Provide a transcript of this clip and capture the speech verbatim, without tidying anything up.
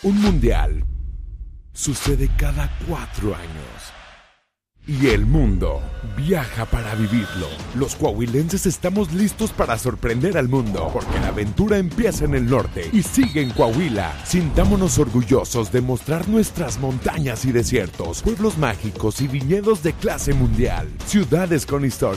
Un mundial sucede cada cuatro años. Y el mundo viaja para vivirlo. Los coahuilenses estamos listos para sorprender al mundo, porque la aventura empieza en el norte y sigue en Coahuila. Sintámonos orgullosos de mostrar nuestras montañas y desiertos, pueblos mágicos y viñedos de clase mundial, ciudades con historia.